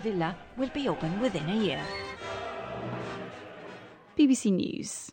villa will be open within a year. BBC News.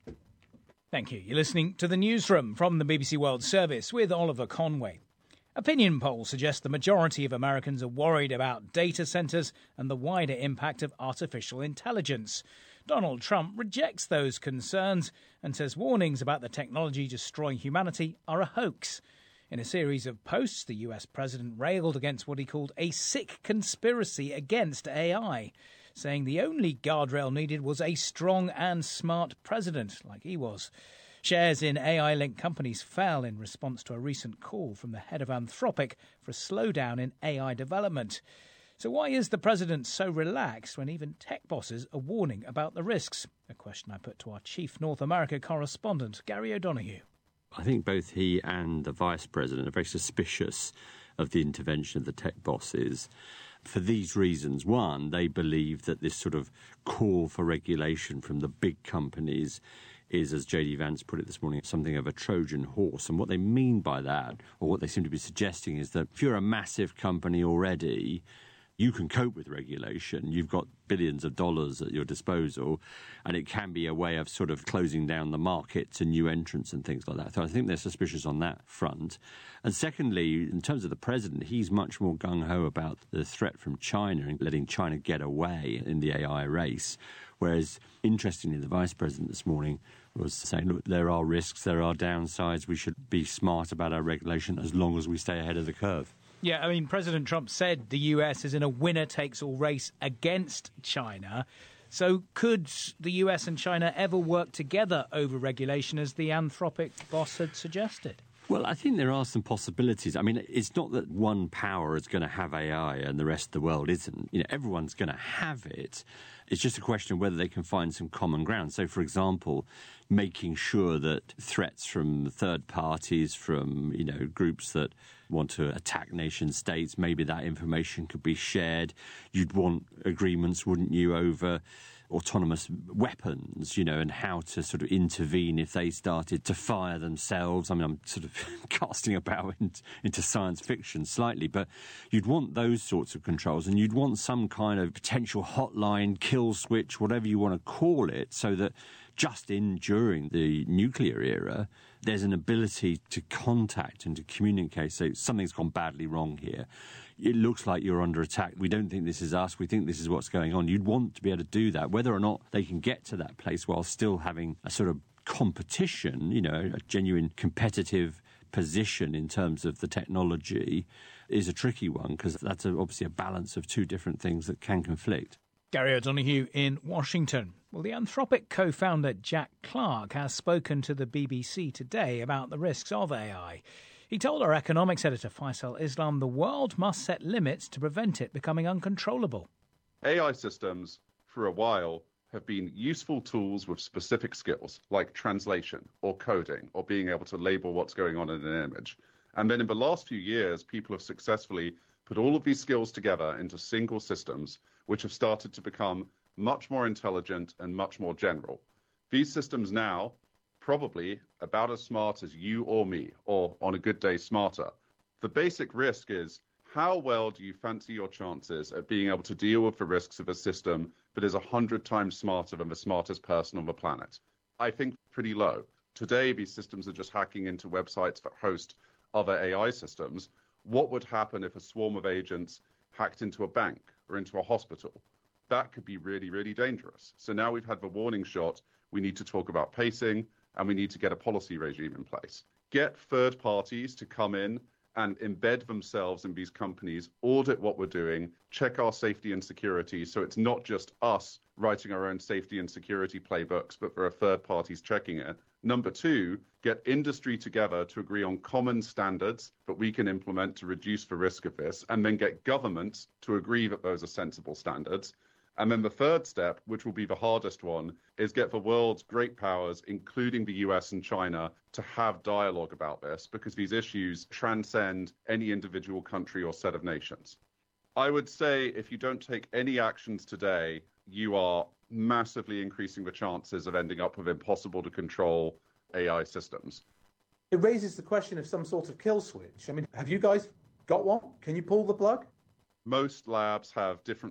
Thank you. You're listening to the Newsroom from the BBC World Service with Oliver Conway. Opinion polls suggest the majority of Americans are worried about data centres and the wider impact of artificial intelligence. Donald Trump rejects those concerns and says warnings about the technology destroying humanity are a hoax. In a series of posts, the US president railed against what he called a sick conspiracy against AI, saying the only guardrail needed was a strong and smart president, like he was. Shares in AI-linked companies fell in response to a recent call from the head of Anthropic for a slowdown in AI development. So why is the president so relaxed when even tech bosses are warning about the risks? A question I put to our chief North America correspondent, Gary O'Donoghue. I think both he and the vice president are very suspicious of the intervention of the tech bosses for these reasons. One, they believe that this sort of call for regulation from the big companies is, as J.D. Vance put it this morning, something of a Trojan horse. And what they mean by that, or what they seem to be suggesting, is that if you're a massive company already, you can cope with regulation. You've got billions of dollars at your disposal, and it can be a way of sort of closing down the market to new entrants and things like that. So I think they're suspicious on that front. And secondly, in terms of the president, he's much more gung-ho about the threat from China and letting China get away in the AI race. Whereas, interestingly, the vice president this morning was saying, look, there are risks, there are downsides. We should be smart about our regulation as long as we stay ahead of the curve. Yeah, I mean, President Trump said the US is in a winner-takes-all race against China. So could the US and China ever work together over regulation, as the Anthropic boss had suggested? Well, I think there are some possibilities. I mean, it's not that one power is going to have AI and the rest of the world isn't. You know, everyone's going to have it. It's just a question of whether they can find some common ground. So, for example, making sure that threats from third parties, from, you know, groups that want to attack nation states, maybe that information could be shared. You'd want agreements, wouldn't you, over autonomous weapons, you know, and how to sort of intervene if they started to fire themselves. I mean, I'm sort of casting about into science fiction slightly, but you'd want those sorts of controls, and you'd want some kind of potential hotline, kill switch, whatever you want to call it, so that just during the nuclear era, there's an ability to contact and to communicate. So something's gone badly wrong here. It looks like you're under attack. We don't think this is us. We think this is what's going on. You'd want to be able to do that. Whether or not they can get to that place while still having a sort of competition, you know, a genuine competitive position in terms of the technology is a tricky one, because that's obviously a balance of two different things that can conflict. Gary O'Donoghue in Washington. Well, the Anthropic co-founder Jack Clark has spoken to the BBC today about the risks of AI. He told our economics editor Faisal Islam the world must set limits to prevent it becoming uncontrollable. AI systems, for a while, have been useful tools with specific skills, like translation or coding or being able to label what's going on in an image. And then in the last few years, people have successfully put all of these skills together into single systems, which have started to become much more intelligent and much more general. These systems now, probably about as smart as you or me, or on a good day, smarter. The basic risk is, how well do you fancy your chances at being able to deal with the risks of a system that is 100 times smarter than the smartest person on the planet? I think pretty low. Today, these systems are just hacking into websites that host other AI systems. What would happen if a swarm of agents hacked into a bank or into a hospital? That could be really, really dangerous. So now we've had the warning shot. We need to talk about pacing, and we need to get a policy regime in place. Get third parties to come in and embed themselves in these companies, audit what we're doing, check our safety and security, so it's not just us writing our own safety and security playbooks, but there are third parties checking it. Number two, get industry together to agree on common standards that we can implement to reduce the risk of this, and then get governments to agree that those are sensible standards. And then the third step, which will be the hardest one, is get the world's great powers, including the US and China, to have dialogue about this, because these issues transcend any individual country or set of nations. I would say if you don't take any actions today, you are massively increasing the chances of ending up with impossible to control AI systems. It raises the question of some sort of kill switch. I mean, have you guys got one? Can you pull the plug? Most labs have different